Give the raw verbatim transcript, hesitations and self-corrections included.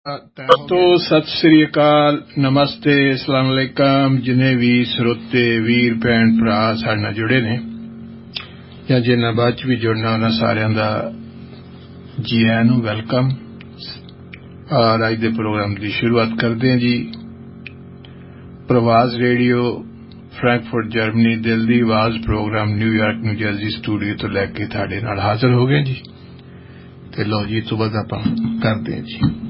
तो सत श्री अकाल, नमस्ते, अस्सलाम वालेकुम। जिन्हें भी श्रोते वीर भैन भरा साडे नाल जुड़े ने या जिन्हां बाद च भी जुड़ना उन्हां सारिआं दा जी आयां नूं वेलकम। और अज दे प्रोग्राम की शुरुआत करते हैं जी। प्रवास रेडियो फ्रैंकफर्ट जर्मनी दिल दी आवाज programme New York new Jersey studio तो लैके तुहाडे नाल हाजिर हो गए जी। ते लो जी तो बाद आपां करदे हैं जी।